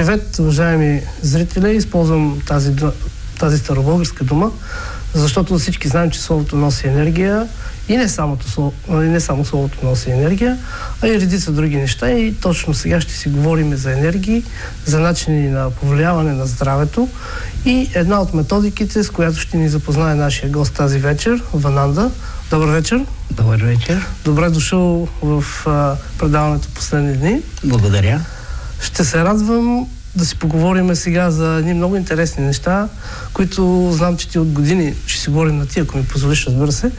Привет, уважаеми зрители! Използвам тази старобългарска дума, защото всички знаем, че словото носи енергия и не само словото носи енергия, а и редица други неща. И точно сега ще си говорим за енергии, за начини на повлияване на здравето и една от методиките, с която ще ни запознае нашия гост тази вечер, Вананда. Добър вечер! Добър вечер! Добре дошъл в предаването последни дни. Благодаря. Ще се радвам да си поговорим сега за едни много интересни неща, които знам, че ти от години ще си говорим на ти, ако ми позволиш, разбира се.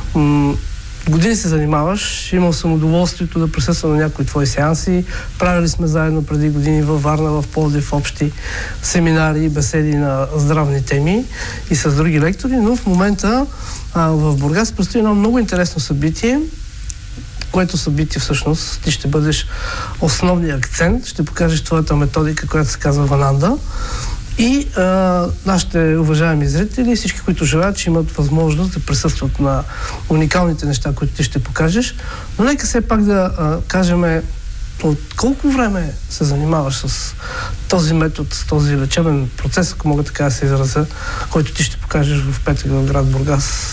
Години се занимаваш, имал съм удоволствието да присъствам на някои твои сеанси. Правили сме заедно преди години във Варна, в Пловдив, общи семинари и беседи на здравни теми и с други лектори, но в момента в Бургас предстои едно много интересно събитие, което събитие всъщност ти ще бъдеш основния акцент, ще покажеш твоята методика, която се казва Вананда. И нашите уважаеми зрители, всички, които желаят, че имат възможност да присъстват на уникалните неща, които ти ще покажеш. Но нека все пак да кажем от колко време се занимаваш с този метод, с този лечебен процес, ако мога така да се изразя, който ти ще покажеш в петък в град Бургас?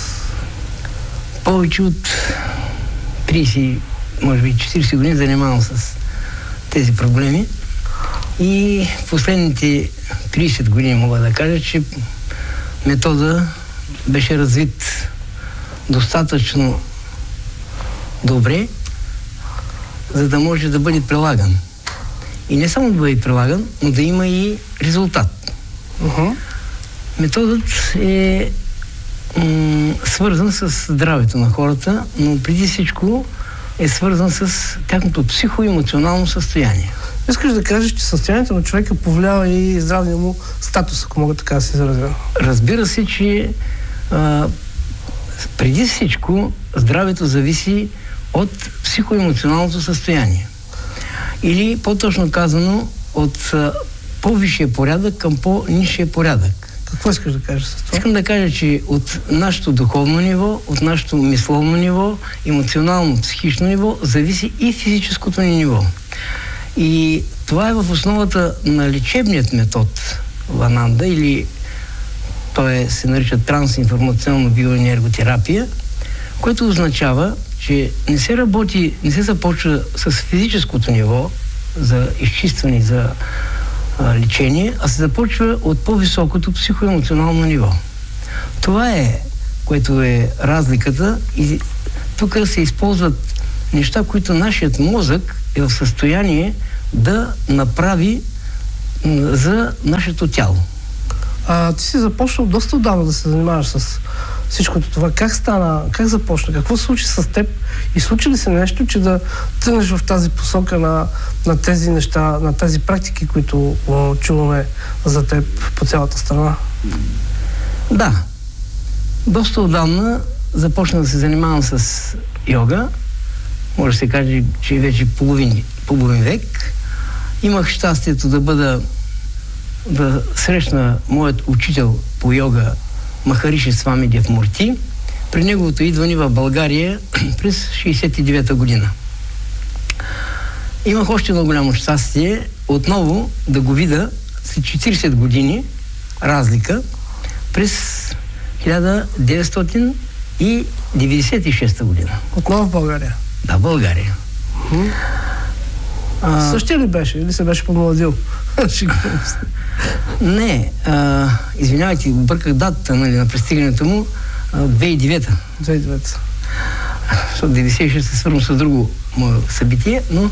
Повече от 30, може би 40 години занимавам с тези проблеми и последните 30 години мога да кажа, че метода беше развит достатъчно добре, за да може да бъде прилаган. И не само да бъде прилаган, но да има и резултат. Методът е свързан с здравето на хората, но преди всичко е свързан с тяхното психоемоционално състояние. Искаш да кажеш, че състоянието на човека повлиява и здравния му статус, ако мога така да се изразя? Разбира се, че преди всичко здравето зависи от психоемоционалното състояние. Или по-точно казано, от по-висшия порядък към по-нисшия порядък. Какво искаш да кажеш с това? Искам да кажа, че от нашето духовно ниво, от нашето мисловно ниво, емоционално, психично ниво, зависи и физическото ни ниво. И това е в основата на лечебният метод Вананда, или той се нарича трансинформационна биоенерготерапия, което означава, че не се започва с физическото ниво за изчистване, за лечение, а се започва от по-високото психоемоционално ниво. Това е, което е разликата, и тук се използват неща, които нашият мозък е в състояние да направи за нашето тяло. Ти си започнал доста отдавна да се занимаваш с всичкото това. Как стана? Как започна? Какво се случи с теб? И случи ли се нещо, че да тръгнеш в тази посока на тези неща, на тези практики, които чуваме за теб по цялата страна? Да. Доста отдавна започна да се занимавам с йога. Може да се каже, че вече половин век. Имах щастието да срещна моят учител по йога Махариши Свами Девмурти при неговото идване в България през 69-та година. Имах още едно голямо щастие отново да го видя след 40 години разлика през 1996 година. Отново в България? Да, България. Същия ли беше? Или се беше помладил? Не. Извинявайте, обърках датата на пристигането му. 2009-та. 2009-та. Защото 96 се свързвам с друго мое събитие, но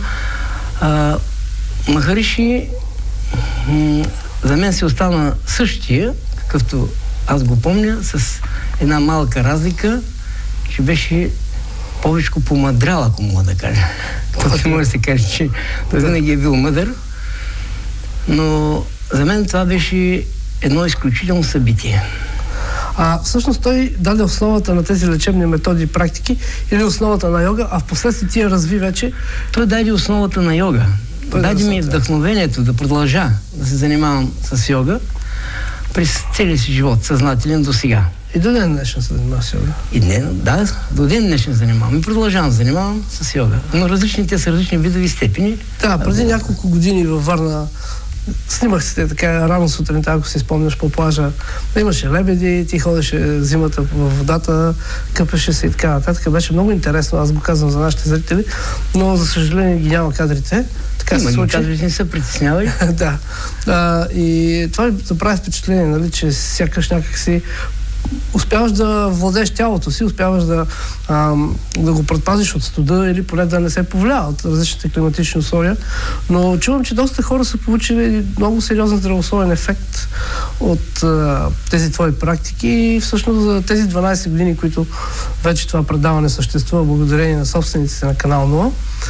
Махариши за мен се остана същия, какъвто аз го помня, с една малка разлика, че беше повече помъдрял, ако мога да кажа. Това може да се каже, че той винаги е бил мъдър. Но за мен това беше едно изключително събитие. Всъщност той даде основата на тези лечебни методи и практики или основата на йога, а впоследствие ти я разви вече? Той даде основата на йога. Даде ми вдъхновението да продължа да се занимавам с йога през целия си живот, съзнателен до сега. И до ден днешен се занимаваш с йога? До ден днешен занимавам. И продължавам да занимавам с йога. Но те са различни видови степени. Да, преди няколко години във Варна Снимах се така рано сутринта, ако си спомняш, по плажа. Имаше лебеди, ти ходеше зимата в водата, къпеше се и така нататък. Беше много интересно, аз го казвам за нашите зрители, но за съжаление ги няма кадрите. Така се случи. Кадрите не се притеснявали. Да. И това ми направи впечатление, нали, че сякаш някак си успяваш да владееш тялото си, успяваш да го предпазиш от студа или поне да не се повлия от различните климатични условия. Но чувам, че доста хора са получили много сериозен здравословен ефект от тези твои практики и всъщност за тези 12 години, които вече това предаване съществува, благодарение на собствениците на канал 0,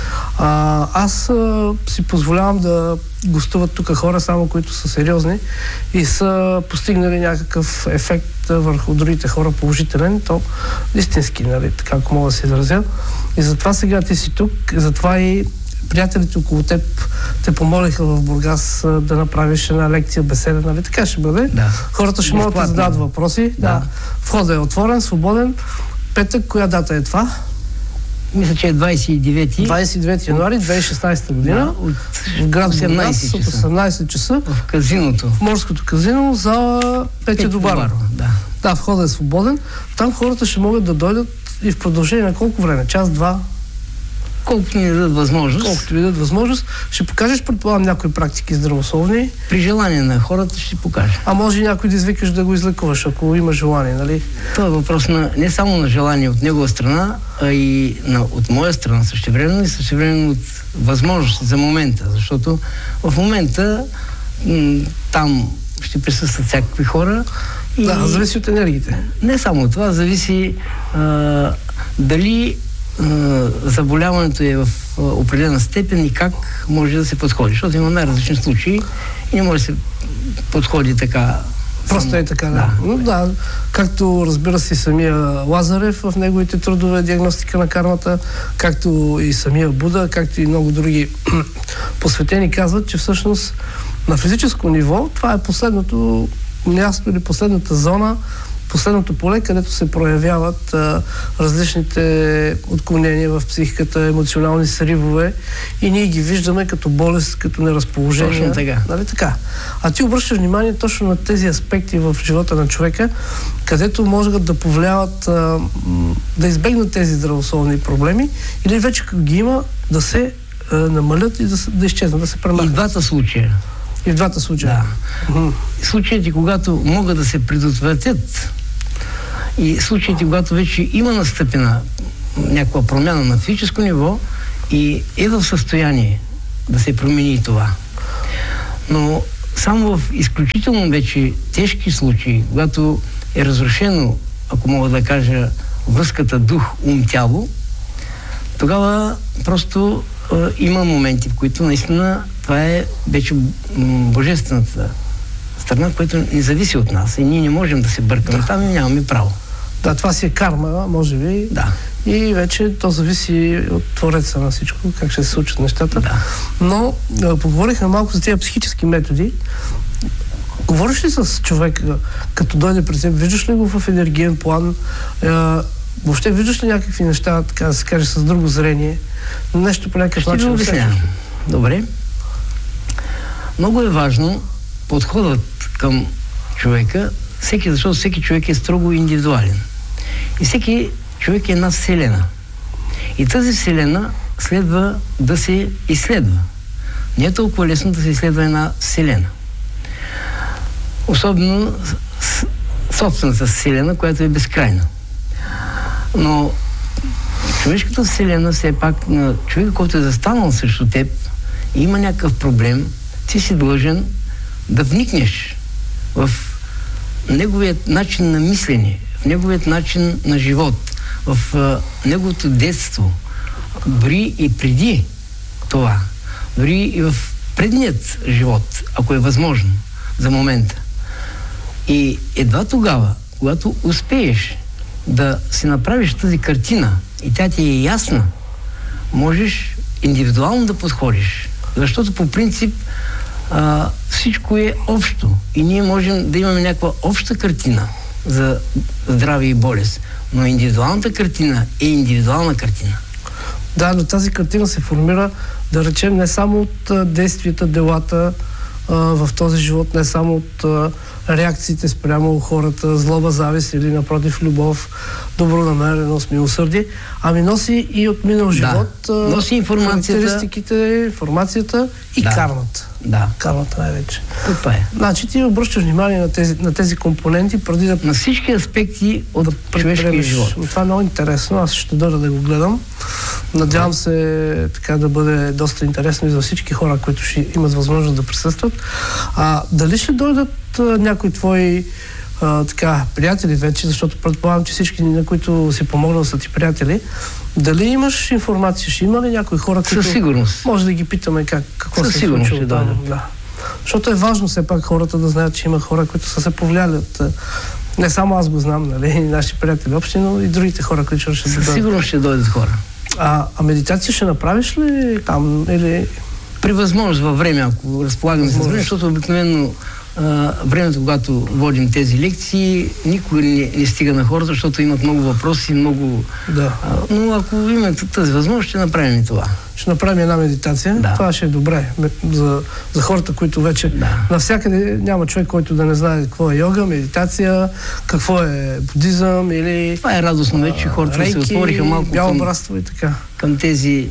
аз си позволявам да гостуват тук хора, само които са сериозни и са постигнали някакъв ефект върху другите хора положителен, то истински, нали, така ако мога да се изразя. И затова сега ти си тук, затова и приятелите около теб те помолиха в Бургас да направиш една лекция, беседа, нали, така ще бъде. Да. Хората ще могат да зададат въпроси. Да. Входът е отворен, свободен. Петък, коя дата е това? Мисля, че е 29 януари 2016 година. В град Бургас от 18 часа. В казиното. В морското казино за Петя Добарова. Да, входът е свободен. Там хората ще могат да дойдат и в продължение на колко време? Час, два? Колкото ни дадат възможност. Колкото ви дадат възможност. Ще покажеш, предполагам, някои практики здравословни. При желание на хората ще покажа. А може и някой да извикаш да го излекуваш, ако има желание, нали? Това е въпрос не само на желание от негова страна, а и от моя страна същевременно и същевременно от възможности за момента. Защото в момента там ще присъстват всякакви хора. И да, зависи от енергиите. Не само това, зависи дали заболяването е в определена степен и как може да се подходи. Защото има най-различни случаи и не може да се подходи така. Просто е така, да. Но, да. Както разбира се самия Лазарев в неговите трудове диагностика на кармата, както и самия Буда, както и много други посветени казват, че всъщност на физическо ниво това е последното място или последната зона, последното поле, където се проявяват различните отклонения в психиката, емоционални сривове и ние ги виждаме като болест, като неразположение. Точно така. Нали така? А ти обръщаш внимание точно на тези аспекти в живота на човека, където могат да повлияват, да избегнат тези здравословни проблеми или вече като ги има, да се намалят и да изчезнат, да се премахнат. И в двата случая. И в двата случая. Да. Случаите, когато могат да се предотвратят и случаите, когато вече има настъпена някаква промяна на физическо ниво и е в състояние да се промени това. Но само в изключително вече тежки случаи, когато е разрушено, ако мога да кажа, връзката дух-ум-тяло, тогава просто има моменти, в които наистина това е вече божествената страна, която не зависи от нас и ние не можем да се бъркаме. Да. Там и нямаме право. Да, това си е карма, може би. Да. И вече то зависи от Твореца на всичко, как ще се случат нещата. Да. Но поговорихме малко за тези психически методи. Говориш ли с човека, като дойде при теб, виждаш ли го в енергиен план? Въобще виждаш ли някакви неща, така да се каже, с друго зрение? Нещо по някакъв начин? Ще ви обясня. Добре. Много е важно подходът към човека, защото всеки човек е строго индивидуален. И всеки човек е една вселена. И тази вселена следва да се изследва. Не е толкова лесно да се изследва една вселена. Особено собствената вселена, която е безкрайна. Но човешката вселена, все пак, на човека, който е застанал срещу теб и има някакъв проблем, ти си длъжен да вникнеш в неговият начин на мислене, в неговият начин на живот, в неговото детство, дори и преди това, дори и в предният живот, ако е възможно, за момента. И едва тогава, когато успееш да си направиш тази картина и тя ти е ясна, можеш индивидуално да подходиш. Защото по принцип всичко е общо и ние можем да имаме някаква обща картина за здраве и болест, но индивидуалната картина е индивидуална картина. Да, но тази картина се формира, да речем, не само от действията, делата, в този живот, не само от реакциите спрямо хората, злоба, завист или напротив любов, добронамереност, милосърдие, ами носи и от минал живот носи характеристиките, информацията и кармата. Да. Кармата най-вече. Това е. Значи ти обръщаш внимание на тези компоненти преди да... На всички аспекти от човешкия живот. Това е много интересно. Аз ще дойда да го гледам. Надявам се така да бъде доста интересно и за всички хора, които ще имат възможност да присъстват. Дали ще дойдат някои твои приятели вече, защото предполагам, че всички, на които си помогнал, са ти приятели. Дали имаш информация? Ще има ли някои хора, които... Със сигурност. Може да ги питаме какво се случило там. Да. Защото е важно все пак хората да знаят, че има хора, които са се повлияли от... Не само аз го знам, нали, и наши приятели общи, но и другите хора, които ще дойдат. Със сигурност ще дойдат хора. А медитация ще направиш ли там или... При възможност във време, ако разполагаме с време, защото обикновено времето, когато водим тези лекции, никога не стига на хората, защото имат много въпроси, много... Да. Но ако имаме тази възможност, ще направим и това. Ще направим една медитация. Да. Това ще е добре за хората, които вече... Навсякъде няма човек, който да не знае какво е йога, медитация, какво е будизъм или... Това е радостно вече, хората се отвориха малко бяло братство и така. Към тези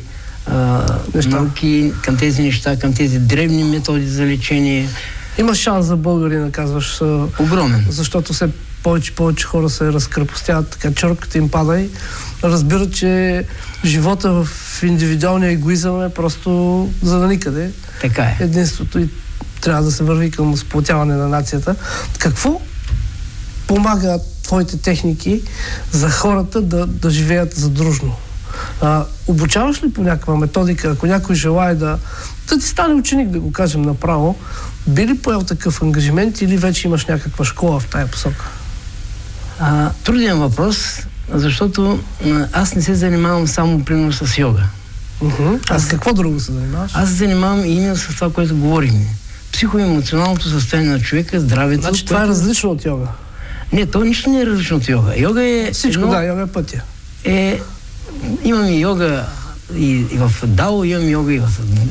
науки, към тези неща, към тези древни методи за лечение. Има шанс за българина, казваш. Огромен. Защото все повече хора се разкрепостяват, така черката им пада и разбират, че живота в индивидуалния егоизъм е просто за да никъде. Така е. Единството и трябва да се върви към сплотяване на нацията. Какво помага твоите техники за хората да живеят задружно? Обучаваш ли по някаква методика, ако някой желае да ти стане ученик, да го кажем направо, би ли поел такъв ангажимент или вече имаш някаква школа в тая посока? Труден въпрос, защото аз не се занимавам само примерно с йога. А с какво друго се занимаваш? Аз се занимавам и именно с това, което говорихме. Психоемоционалното състояние на човека, здравето. Значи това е различно от йога? Не, то нищо не е различно от йога. Йога е... Всичко, йога е пътя. Имаме йога и в Дао, имаме йога и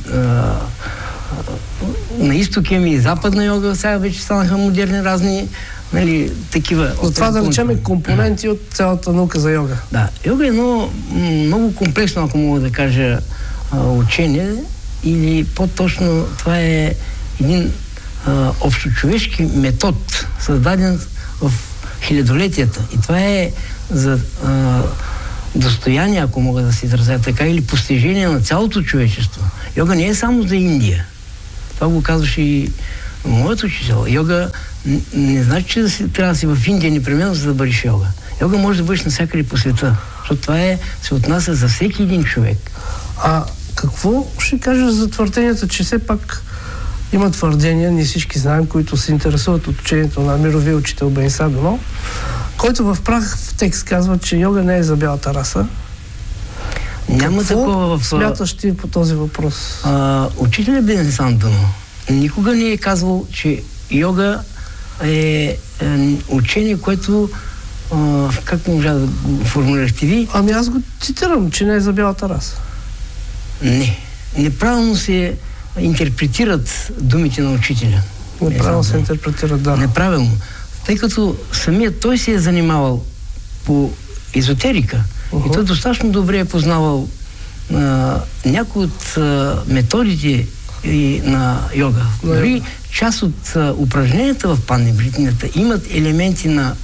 на изток имаме и западна йога, сега вече станаха модерни разни, нали, такива. Но това да речем компоненти от цялата наука за йога. Да, йога е много комплексно, ако мога да кажа, учение, или по-точно това е един общочовешки метод, създаден в хилядолетията. И това е за достояние, ако мога да се изразя така, или постижение на цялото човечество. Йога не е само за Индия. Това го казваше и моят учител. Йога не значи, че трябва да си в Индия непременно, за да бъдеш йога. Йога може да бъдеш навсякъде по света, защото това се отнася за всеки един човек. Какво ще кажеш за твърденията, че все пак има твърдения, ние всички знаем, които се интересуват от учението на мировия учител Бенса Доно, който в прах в текст казва, че йога не е за бялата раса. Няма такова в... смяташ ти по този въпрос? Учителя Бенса Доно никога не е казвал, че йога е учение, което как можа да го формулирахте ви? Аз го цитирам, че не е за бялата раса. Не. Неправилно се интерпретират думите на учителя. Неправилно се интерпретират, да. Неправилно. Тъй като самият той се е занимавал по езотерика и той достатъчно добре е познавал някои от методите на йога. Дори част от упражненията в паневритмията имат елементи на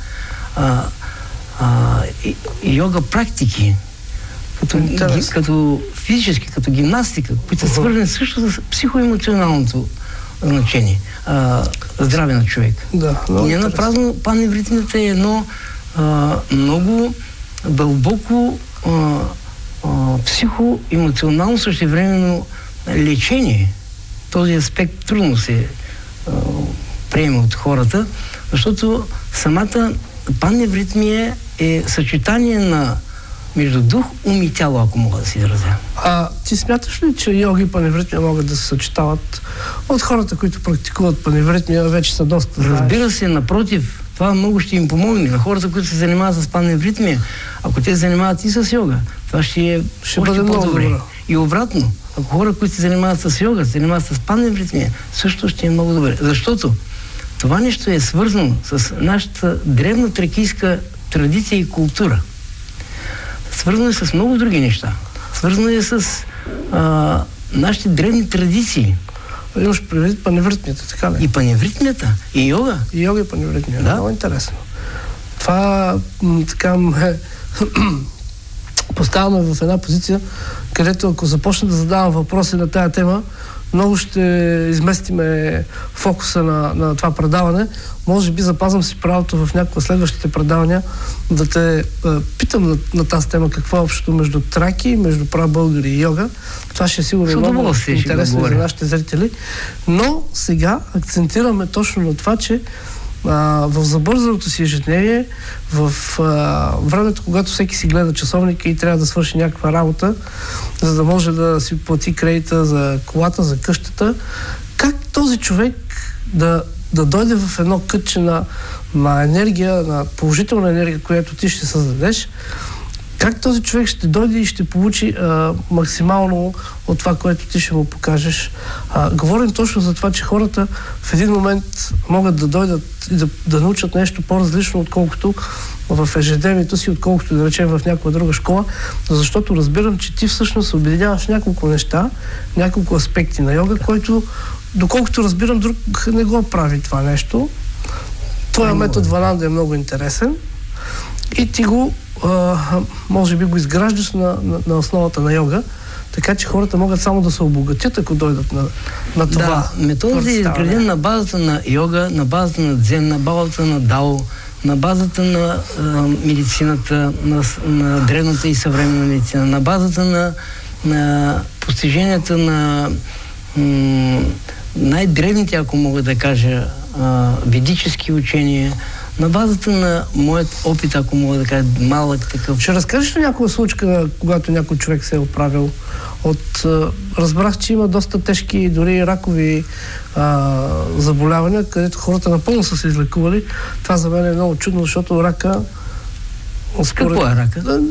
йога практики, като физически, като гимнастика, които са свързани също с психоемоционалното значение, здраве на човек. Не напразно паневритмията е едно много дълбоко психоемоционално същевременно лечение. Този аспект трудно се приема от хората, защото самата паневритмия е съчетание между дух, ум и тяло, ако мога да се изразя. Ти смяташ ли, че йога и паневритмия могат да се съчетават? От хората, които практикуват паневритмия, вече са доста... Разбира се, напротив, това много ще им помогне. На хората, които се занимават с паневритмия, ако те се занимават и с йога, това ще бъде много добре. И обратно, ако хора, които се занимават с йога, се занимават с паневритмия, също ще е много добре. Защото това нещо е свързано с нашата древна тракийска традиция и култура. Свързано е с много други неща. Свързано е с нашите древни традиции. Имаш предвид паневритмията, така ли? И паневритмията, и йога. И йога и паневритмия. Да. Много интересно. Това така поставяме в една позиция, където ако започна да задавам въпроси на тая тема, много ще изместиме фокуса на това предаване. Може би запазвам си правото в някои следващите предавания да те питам на тази тема какво е общото между траки, между прабългари и йога. Това ще е сигурно много интересно за нашите зрители. Но сега акцентираме точно на това, че в забързаното си ежедневие, в времето, когато всеки си гледа часовника и трябва да свърши някаква работа, за да може да си плати кредита за колата, за къщата, как този човек да дойде в едно кътче на енергия, на положителна енергия, която ти ще създадеш, как този човек ще дойде и ще получи максимално от това, което ти ще му покажеш. Говорим точно за това, че хората в един момент могат да дойдат и да научат нещо по-различно, отколкото в ежедневието си, отколкото да речем в някаква друга школа, защото разбирам, че ти всъщност обединяваш няколко неща, няколко аспекти на йога, който, доколкото разбирам, друг не го прави това нещо. Твоя метод Вананда е много интересен и ти го може би го изграждаш на основата на йога, така че хората могат само да се обогатят, ако дойдат на това. Да, методът е изграден на базата на йога, на базата на дзен, на базата на дао, на базата на медицината, на древната и съвременна медицина, на базата на постиженията на най-древните, ако мога да кажа, ведически учения, на базата на моят опит, ако мога да кажа, малък такъв. Ще разкажеш ли някоя случка, когато някой човек се е оправил от... разбрах, че има доста тежки, дори ракови заболявания, където хората напълно са се излекували. Това за мен е много чудно, защото рака... Какво е рака?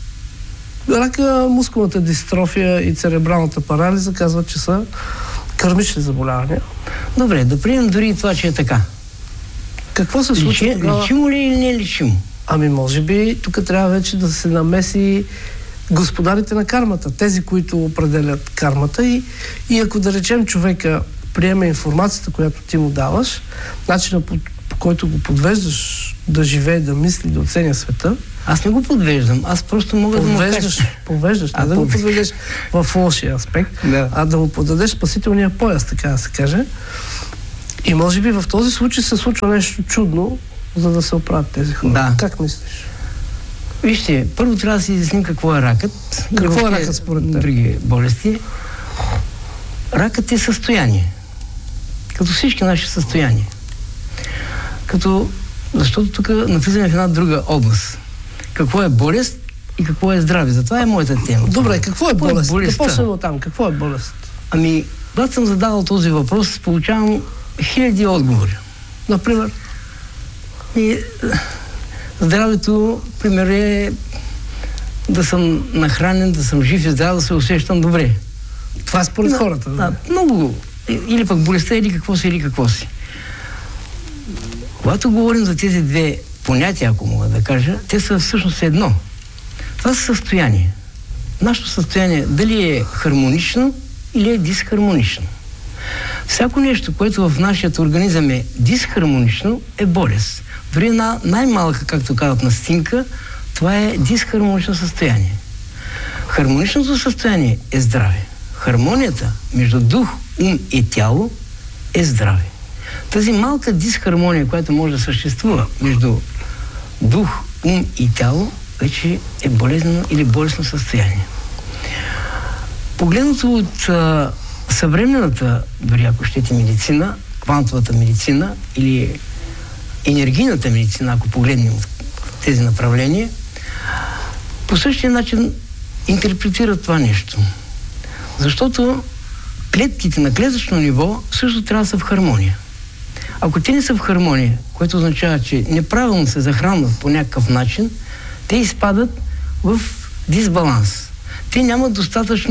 Рака, мускулната дистрофия и церебралната парализа казват, че са кърмични заболявания. Добре, да приемем дори това, че е така. Какво се случва тогава? Лечимо ли или не е лечимо? Ами може би тук трябва вече да се намеси господарите на кармата, тези, които определят кармата и ако да речем човека приеме информацията, която ти му даваш, начина по който го подвеждаш да живее, да мисли, да оценя света. Аз не го подвеждам, аз просто мога да му кажа. Повеждаш, не да го подведеш в лошия аспект, а да му подадеш спасителния пояс, така да се каже. И може би в този случай се случва нещо чудно, за да се оправят тези хора. Да. Как мислиш? Вижте, първо трябва да си изясним какво е ракът. Какво е ракът според теб? Други болести. Ракът е състояние. Като всички наши състояния. Защото тук навлизаме в една друга област. Какво е болест и какво е здраве. Затова е моята тема. Добре, какво е болест? Да почнем от там. Какво е болест? Ами, когато съм задавал този въпрос, получавам хиляди отговори. Например? И здравето, пример е да съм нахранен, да съм жив и здрав, да се усещам добре. Това е според хората. Да, много. Или пък болестта, или какво си. Когато говорим за тези две понятия, ако мога да кажа, те са всъщност едно. Това са състояние. Нашето състояние дали е хармонично или е дисхармонично. Всяко нещо, което в нашия организъм е дисхармонично, е болест. Дори една най-малка, както казват, настинка, това е дисхармонично състояние. Хармоничното състояние е здраве. Хармонията между дух, ум и тяло е здраве. Тази малка дисхармония, която може да съществува между дух, ум и тяло, вече е болезнено или болестно състояние. Погледнато от съвременната, дори ако щете, медицина, квантовата медицина или енергийната медицина, ако погледнем тези направления, по същия начин интерпретират това нещо. Защото клетките на клетъчно ниво също трябва да са в хармония. Ако те не са в хармония, което означава, че неправилно се захранват по някакъв начин, те изпадат в дисбаланс. Те нямат достатъчно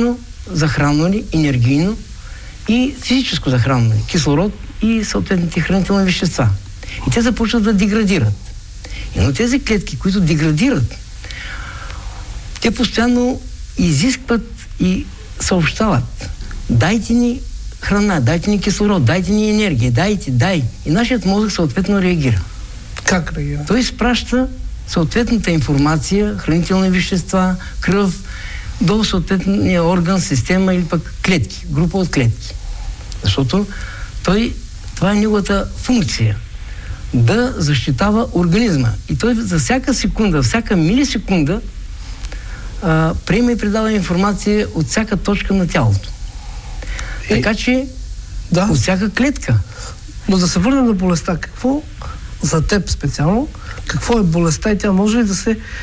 захранване, енергийно и физическо захранване, кислород и съответните хранителни вещества. И те започват да деградират. Но тези клетки, които деградират, те постоянно изискват и съобщават: дайте ни храна, дайте ни кислород, дайте ни енергия, дай. И нашият мозък съответно реагира. Как реагира? Той изпраща съответната информация, хранителни вещества, кръв до съответния орган, система или пък клетки, група от клетки. Защото това е неговата функция – да защитава организма. И той за всяка секунда, всяка милисекунда приема и предава информация от всяка точка на тялото. Така че от всяка клетка. Но да се върнем на болестта. Какво за теб специално, какво е болестта и тя може ли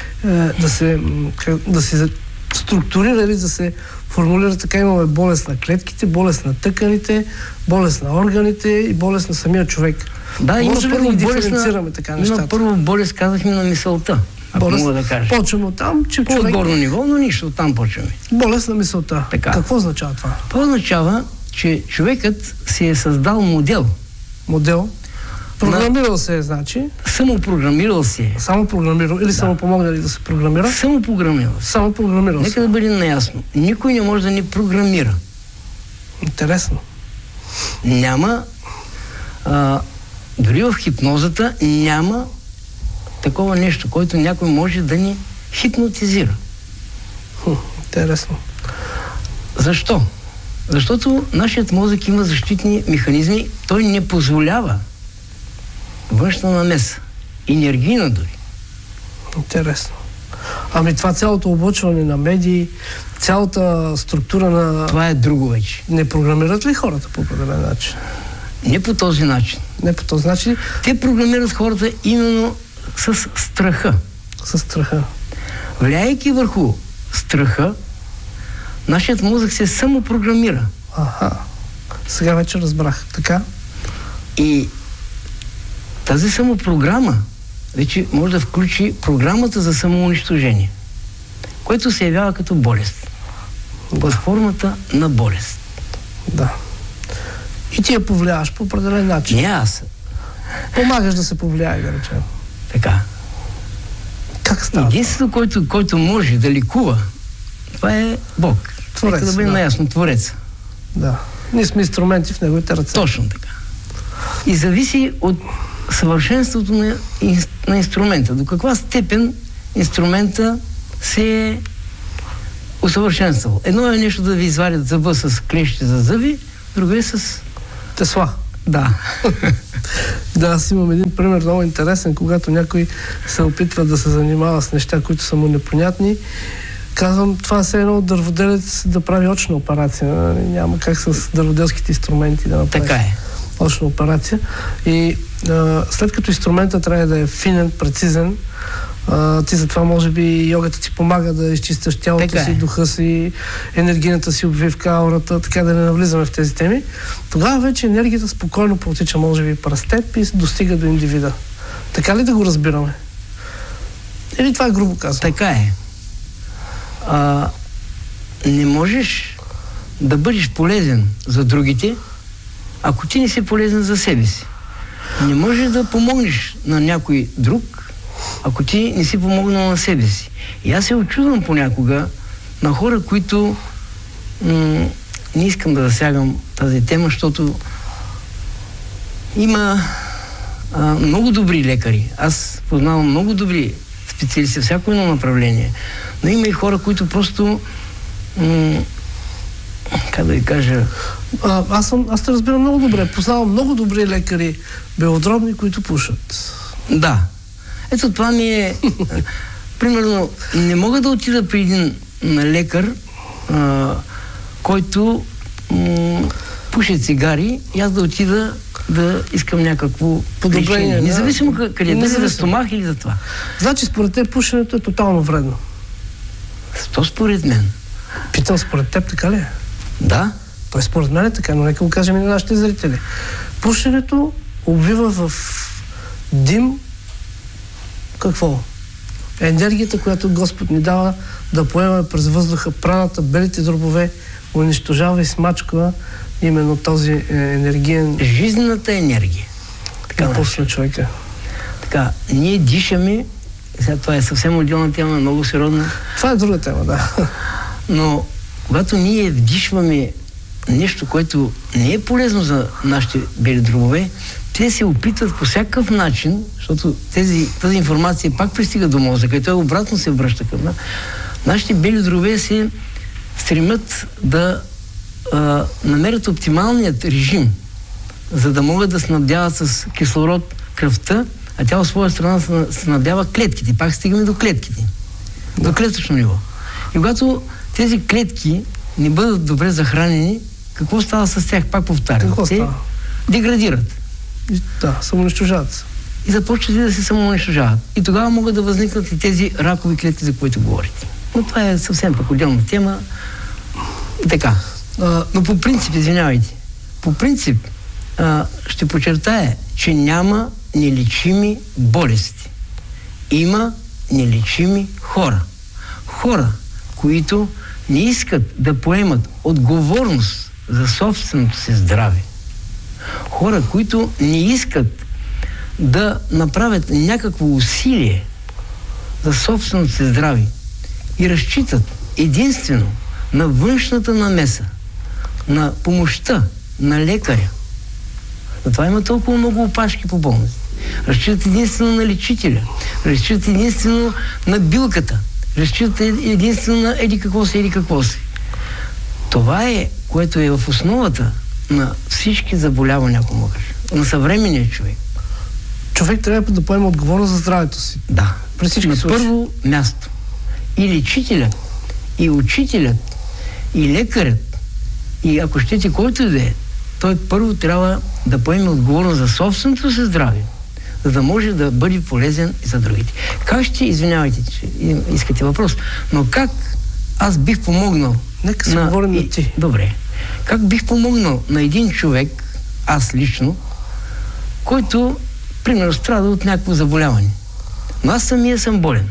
да се структурира или да се формулира така? Имаме болест на клетките, болест на тъканите, болест на органите и болест на самия човек. Да, може ли да диференцираме така нещата? Има първо болест, казахме, на мисълта. Ако мога да кажа. Почваме от там, че човек... По-отгорно ниво, но нищо, оттам почваме. Болест на мисълта. Така. Какво означава това? Това означава, че човекът си е създал модел. Модел? Програмирал се е, значи? Самопрограмирал се е. Само програмирал или само помогнали да се програмира? Самопрограмирал. Само програмирал се. Нека да бъде наясно. Никой не може да ни програмира. Интересно. Няма... дори в хипнозата няма такова нещо, който някой може да ни хипнотизира. Интересно. Защо? Защото нашият мозък има защитни механизми, той не позволява външна намеса. Енергийна дори. Интересно. Ами това цялото облъчване на медии, цялата структура на... Това е друго вече. Не програмират ли хората по определен начин? Не по този начин. Не по този начин? Те програмират хората именно с страха. С страха. Влияйки върху страха, нашият мозък се самопрограмира. Аха. Сега вече разбрах. Така? И тази самопрограма вече може да включи програмата за самоунищожение, което се явява като болест. Под формата на болест. Да. И ти я повлияваш по определен начин. Не аз. Помагаш да се повлияе, да речем. Така. Как става? Единството, който може да лекува, това е Бог. Творец. Нека да бъде наясно, Творец. Да. Ние сме инструменти в неговите ръце. Точно така. И зависи от съвършенството на инструмента. До каква степен инструмента се е усъвършенствал. Едно е нещо да ви извадят зъба с клещи за зъби, друго е с... Тесла. Да. Да, аз имам един пример много интересен, когато някой се опитва да се занимава с неща, които са му непонятни. Казвам, това е все едно дърводелец да прави очна операция. Няма как с дърводелските инструменти да направи. Така е. Очна операция. И след като инструментът трябва да е финен, прецизен, ти затова може би йогата ти помага да изчистиш тялото си, духа си, енергийната си обвивка, аурата, така да не навлизаме в тези теми. Тогава вече енергията спокойно протича, може би, през теб и достига до индивида. Така ли да го разбираме? Или това е грубо казано? Така е. Не можеш да бъдеш полезен за другите, ако ти не си полезен за себе си. Не можеш да помогнеш на някой друг, ако ти не си помогнал на себе си. И аз се очудвам понякога на хора, които не искам да засягам тази тема, защото има много добри лекари. Аз познавам много добри специалисти в всяко едно направление. Но има и хора, които просто как да ви кажа... Аз те разбирам много добре. Познавам много добри лекари, белодробни, които пушат. Да. Ето това ми е... примерно, не мога да отида при един лекар, който пуше цигари и аз да отида да искам някакво подобрение. Независимо къде, дали за стомах или за това. Значи според теб пушенето е тотално вредно? То според мен. Питам, според теб така ли е? Да. Той според мен е така, но нека го кажем и на нашите зрители. Пушенето обвива в дим какво? Енергията, която Господ ни дава да поемаме през въздуха праната, белите дробове, унищожава и смачква именно този енергиен... Жизнената енергия. Импулс на човека. Така, ние дишаме, сега това е съвсем отделна тема, много сериозна. Това е друга тема, да. Но когато ние вдишваме нещо, което не е полезно за нашите бели дробове, те се опитват по всякакъв начин, защото тази информация пак пристига до мозъка и той обратно се връща към нас. Нашите бели дробове се стремят да намерят оптималният режим, за да могат да снабдяват с кислород кръвта, а тя от своя страна снабдява клетките. Пак стигаме до клетките. До клетъчно ниво. И когато тези клетки не бъдат добре захранени, какво става с тях? Пак повтарям. Какво става? Деградират. Да, самоунищожават се. И започват да се самоунищожават. И тогава могат да възникнат и тези ракови клетки, за които говорите. Но това е съвсем пък отделна тема. И така. Но по принцип, извинявайте, по принцип ще подчертая, че няма нелечими болести. Има нелечими хора. Хора, които не искат да поемат отговорност за собственото си здраве. Хора, които не искат да направят някакво усилие за собственото си здраве и разчитат единствено на външната намеса, на помощта на лекаря. Затова има толкова много опашки по болници. Разчитат единствено на лечителя, разчитат единствено на билката, разчитат единствено на еди какво си. Това е, което е в основата на всички заболявания, ако мога кажа, на съвременния човек. Човек трябва да поема отговорност за здравето си. Да. При всички на случаи. Първо място. И лечителят, и учителят, и лекарят, и ако щете който и да е, той първо трябва да поеме отговорност за собственото си здраве, за да може да бъде полезен и за другите. Как ще, извинявайте, че искате въпрос, но как аз бих помогнал... Нека се говорим на ти. Добре. Как бих помогнал на един човек, аз лично, който, примерно, страда от някакво заболяване. Но аз самия съм болен.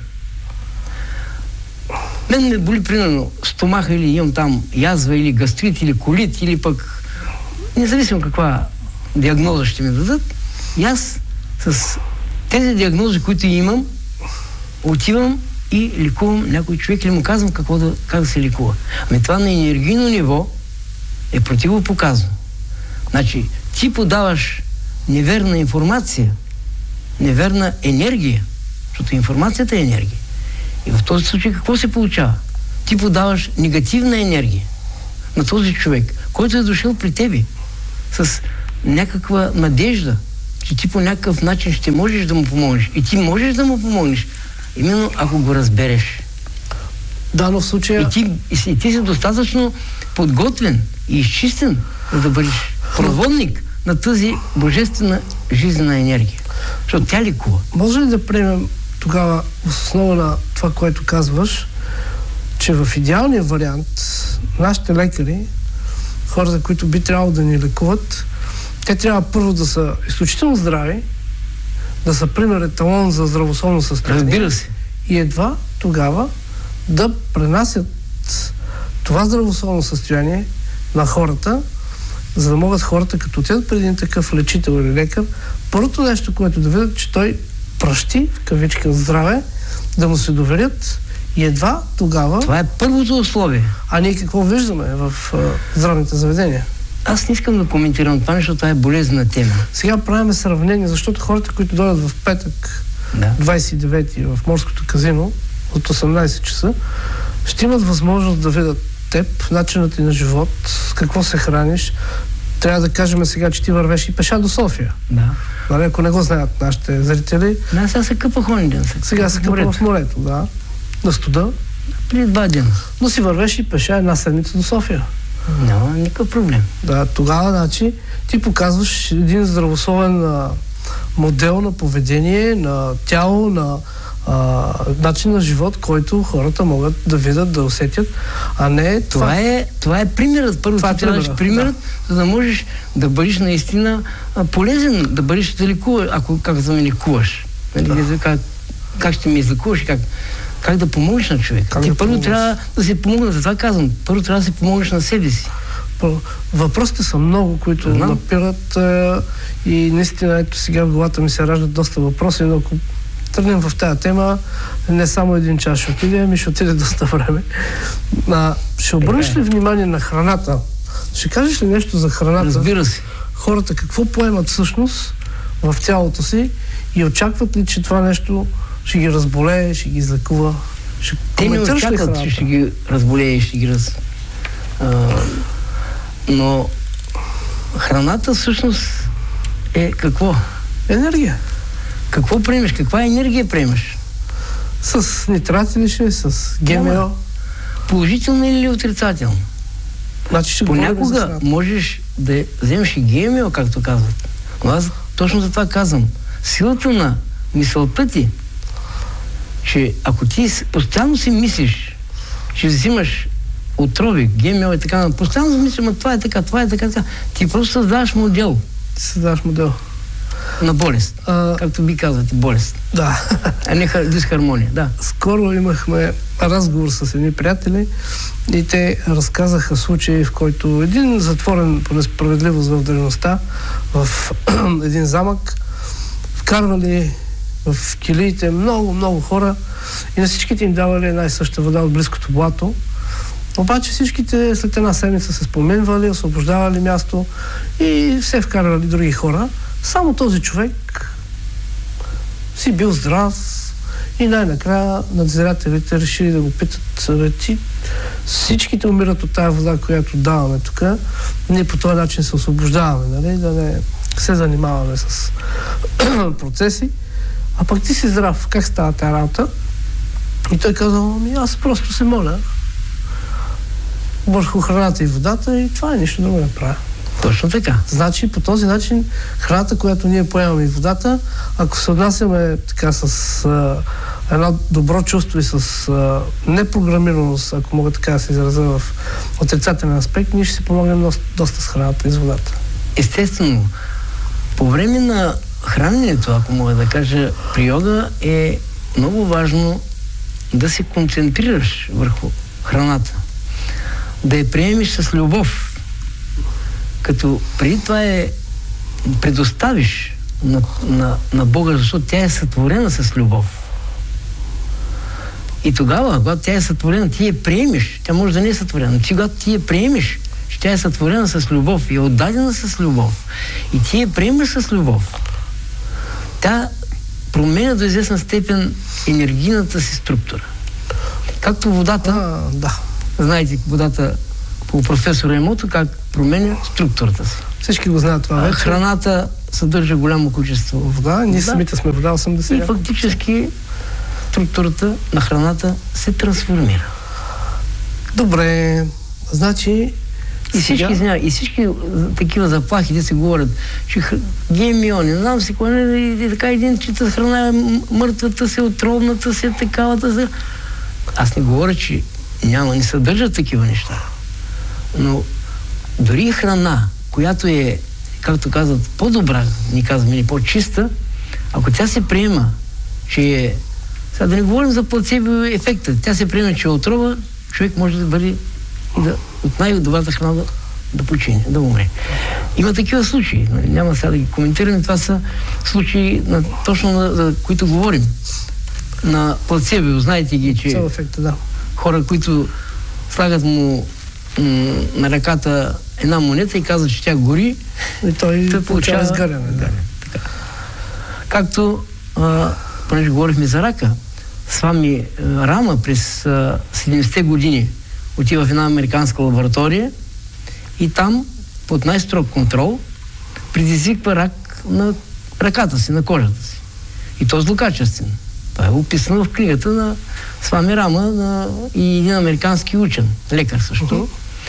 Мен ме боли, примерно, стомаха или имам там язва, или гастрит, или колит, или пък независимо каква диагноза ще ми дадат. И аз с тези диагнози, които имам, отивам и лекувам някой човек или му казвам как да се лекува. Ами това на енергийно ниво е противопоказано. Значи, ти подаваш неверна информация, неверна енергия, защото информацията е енергия. И в този случай какво се получава? Ти подаваш негативна енергия на този човек, който е дошъл при тебе с някаква надежда, че ти по някакъв начин ще можеш да му помогнеш. И ти можеш да му помогнеш, именно ако го разбереш. Да, но в случая... И ти си достатъчно подготвен и изчистен, за да бъдеш проводник на тази божествена жизнена енергия. Защото тя лекува. Може ли да приемем тогава в основа на това, което казваш, че в идеалния вариант нашите лекари, хората, които би трябвало да ни лекуват, те трябва първо да са изключително здрави, да са пример еталон за здравословно състояние. Разбира се. И едва тогава да пренасят това здравословно състояние на хората, за да могат хората, като отидат преди един такъв лечител или лекар, първото нещо, което да видят, че той пращи, в кавичка, здраве, да му се доверят и едва тогава... Това е първото условие. А ние какво виждаме в здравните заведения? Аз не искам да коментирам това, защото това е болезнена тема. Сега правим сравнение, защото хората, които дойдат в петък, 29-ти, в морското казино, от 18 часа, ще имат възможност да видят теб, начинът ти на живот, с какво се храниш. Трябва да кажем сега, че ти вървеш и пеша до София. Да. Нали, ако не го знаят нашите зрители. Да, сега се къпах онен ден. Сега се къпа в морето, да. На студа. Преди 2 дена. Но си вървеш и пеша една седмица до София. Няма никакъв проблем. Да, тогава, значи, ти показваш един здравословен модел на поведение, на тяло, на начин на живот, който хората могат да видят, да усетят, а не това е примерът. Първо ти трябва да примерът, за да можеш да бъдеш наистина полезен, да бъдеш да лекуваш, ако как да ме лекуваш. Нали, как ще ме излекуваш и как. Как да помогнеш на човек? Ти първо трябва да се помогнеш, за това казвам. Първо трябва да се помогнеш на себе си. Въпросите са много, които напират и наистина, ето сега в главата ми се раждат доста въпроси, но ако тръгнем в тази тема, не само един час ще отиде, ами ще отиде доста време. Ще обърнеш ли внимание на храната? Ще кажеш ли нещо за храната? Разбира се. Хората какво поемат всъщност в тялото си и очакват ли, че това нещо ще ги разболее, ще ги излекува? Те не очакват, че ще ги разболее и ще ги но храната всъщност е какво? Енергия. Какво приемаш? Каква енергия приемаш? С нитрати ли ще? С ГМО? Положителна или отрицателна? Значи понякога можеш да вземеш и ГМО, както казват. Но аз точно за това казвам. Силата на мисълта ти, че ако ти постоянно си мислиш, че взимаш отрови, ГМО и така, постоянно мислиш, това е така, това е така, ти просто създаваш модел. Ти създаваш модел. На болест. Както би казвате, болест. Да. А не дисхармония, да. Скоро имахме разговор с едни приятели и те разказаха случаи, в който един затворен по несправедливост в древността, в един замък, вкарвали в килиите много хора и на всичките им давали една и съща вода от близкото блато. Обаче всичките след една седмица се споменвали, освобождавали място и все вкарвали други хора. Само този човек си бил здрав и най-накрая надзирателите решили да го питат: всичките умират от тази вода, която даваме тук. Ние по този начин се освобождаваме, нали? Да не се занимаваме с процеси. А пък ти си здрав. Как става тази работа? И той казал: аз просто се моля върху храната и водата и това е, нищо друго не правя. Точно така. Значи по този начин храната, която ние поемаме и водата, ако се отнасяме така с едно добро чувство и с непрограмираност, ако мога така да се изразя в отрицателен аспект, ние ще си помогнем доста с храната и с водата. Естествено. По време на храненето, ако мога да кажа, при йога е много важно да се концентрираш върху храната. Да я приемеш с любов. Като преди това предоставиш на Бога, защото тя е сътворена с любов. И тогава, когато тя е сътворена, ти я приемеш. Тя може да не е сътворена, но когато ти я приемеш, че тя е сътворена с любов и е отдадена с любов. И ти я приемаш с любов. Тя променя до известна степен енергийната си структура. Както водата, знаете, водата по професор Емото, как променя структурата си. Всички го знаят това вече. Храната съдържа голямо количество вода. Ние самите сме вода 80. И фактически структурата на храната се трансформира. Добре. Значи и всички такива заплахи, те се говорят, че ГМО, не знам си кой, и така един чита храна е мъртвата си, отровната си, такавата си. Аз не говоря, че не съдържат такива неща. Но дори храна, която е, както казват, по-добра, ни казваме, или по-чиста, ако тя се приема, че е... Сега да не говорим за плацебо ефекта. Тя се приема, че е отрова, човек може да бъде от най-добрата храна да почине, да умре. Има такива случаи. Няма сега да ги коментираме. Това са случаи точно за които говорим. На плацебо, знаете ги, че ефекта, да. Хора, които слагат му на ръката една монета и казват, че тя гори, и той получава изгаряне. Да. Както, понеже говорихме за рака, Свами Рама през 70-те години отива в една американска лаборатория и там, под най-строг контрол, предизвиква рак на ръката си, на кожата си. И то злокачествен. Това е описано в книгата на Свами Рама и един американски учен, лекар също.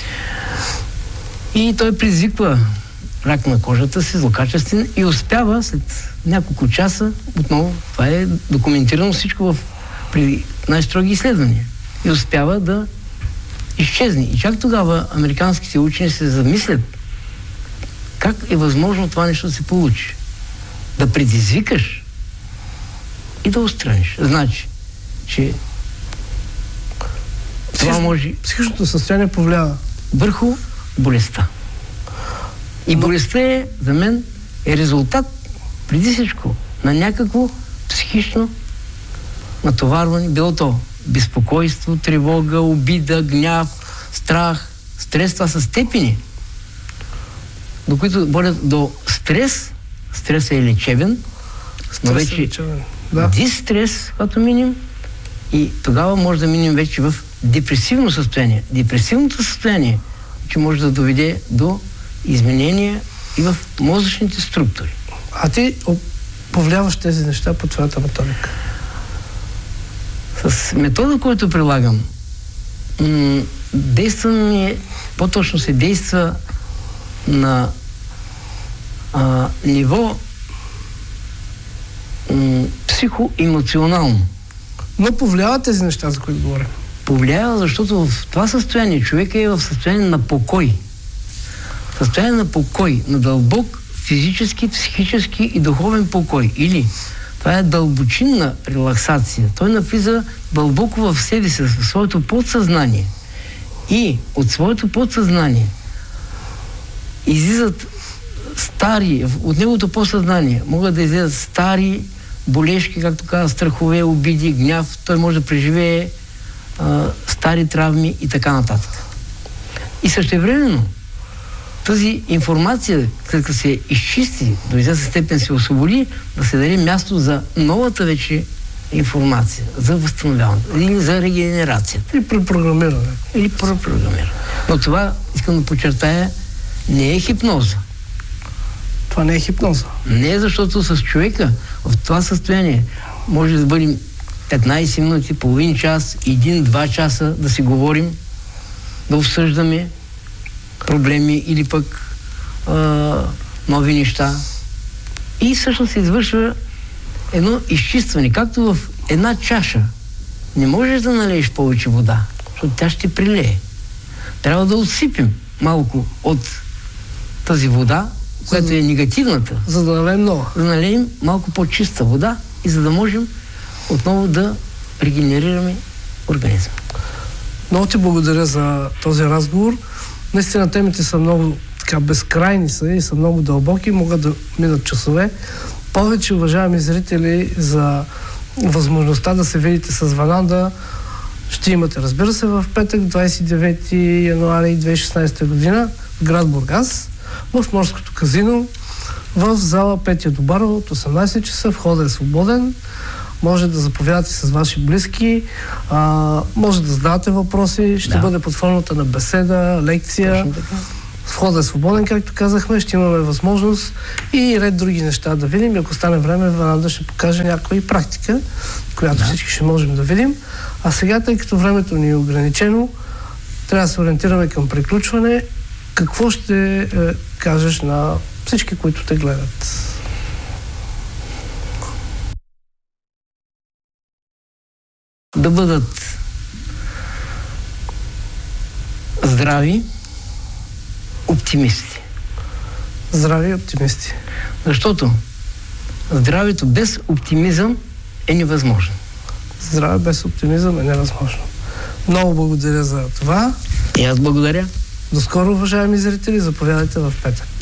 И той предизвиква рак на кожата си, злокачествен, и успява след няколко часа, отново, това е документирано всичко при най-строги изследвания, и успява да изчезне. И чак тогава американските учени се замислят как е възможно това нещо да се получи. Да предизвикаш и да отстраниш. Значи, че Психичното състояние повлиява върху болестта. И болестта за мен е резултат, преди всичко, на някакво психично натоварване, било то безпокойство, тревога, обида, гняв, страх, стрес. Това са степени, до които водят до стрес. Стресът е лечебен, но вече дистрес, когато минем, и тогава може да минем вече в депресивно състояние. Депресивното състояние, че може да доведе до изменения и в мозъчните структури. А ти повлияваш тези неща по твоята методика? С метода, който прилагам, по-точно се действа на ниво психоемоционално. Но повлиява тези неща, за които говорим? Повлиява, защото в това състояние човека е в състояние на покой. Състояние на покой, на дълбок физически, психически и духовен покой. Или това е дълбочинна релаксация. Той навлиза дълбоко в себе си, в своето подсъзнание. И от своето подсъзнание излизат от неговото подсъзнание могат да излизат стари болешки, както каза, страхове, обиди, гняв. Той може да преживее стари травми и така нататък. И същевременно тази информация, като се изчисти, до известна степен се освободи, да се даде място за новата вече информация, за възстановяване или за регенерацията. Или препрограмиране. Но това, искам да подчертая, не е хипноза. Това не е хипноза. Не е, защото с човека в това състояние може да бъдем 15 минути, половин час, 1-2 часа да си говорим, да обсъждаме проблеми или пък нови неща. И всъщност се извършва едно изчистване, както в една чаша. Не можеш да налееш повече вода, защото тя ще прилее. Трябва да отсипем малко от тази вода, която е негативната. За да налеем нова. Да налеем малко по-чиста вода и за да можем отново да регенерираме организма. Много ти благодаря за този разговор. Наистина темите са много безкрайни са и са много дълбоки, могат да минат часове. Повече, уважаеми зрители, за възможността да се видите с Вананда ще имате, разбира се, в петък, 29 януари 2016 година в град Бургас, в Морското казино, в зала Петя Добарова от 18 часа. Входът е свободен. Може да заповядате с ваши близки, може да задавате въпроси, ще бъде под формата на беседа, лекция. Входът е свободен, както казахме, ще имаме възможност и ред други неща да видим. И ако стане време, Вананда ще покаже някоя практика, която всички ще можем да видим. А сега, тъй като времето ни е ограничено, трябва да се ориентираме към приключване. Какво ще кажеш на всички, които те гледат? Да бъдат здрави, оптимисти. Здрави оптимисти. Защото здравето без оптимизъм е невъзможно. Здраве без оптимизъм е невъзможно. Много благодаря за това. И аз благодаря. До скоро, уважаеми зрители. Заповядайте в петък.